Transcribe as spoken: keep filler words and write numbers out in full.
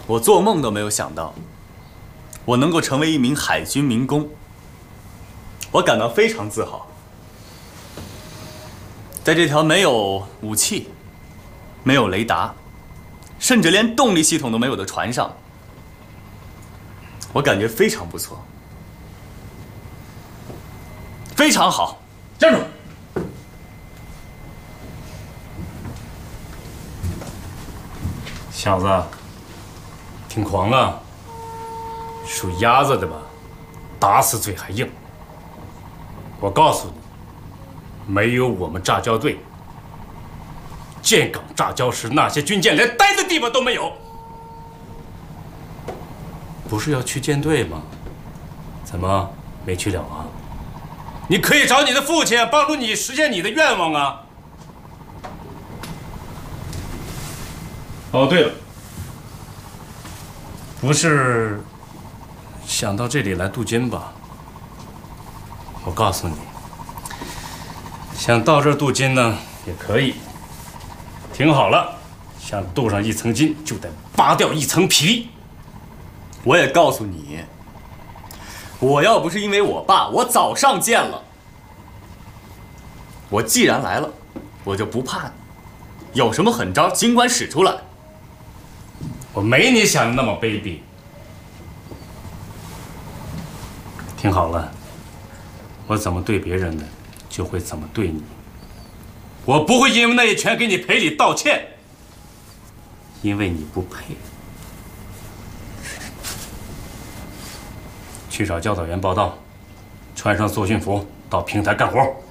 我做梦都没有想到，我能够成为一名海军民工，我感到非常自豪。在这条没有武器、没有雷达，甚至连动力系统都没有的船上，我感觉非常不错，非常好。 站住！小子，挺狂啊！属鸭子的吧，打死嘴还硬。我告诉你，没有我们炸胶队，建港炸胶时那些军舰连待的地方都没有。不是要去舰队吗？怎么没去了啊？你可以找你的父亲帮助你实现你的愿望啊！哦，对了，不是想到这里来镀金吧？我告诉你，想到这儿镀金呢也可以。听好了，想镀上一层金，就得扒掉一层皮。 我也告诉你，我要不是因为我爸，我早上舰了。我既然来了，我就不怕你，有什么狠招尽管使出来。 我没你想的那么卑鄙。听好了，我怎么对别人的，就会怎么对你。我不会因为那一拳给你赔礼道歉，因为你不配。去找教导员报到，穿上作训服，到平台干活。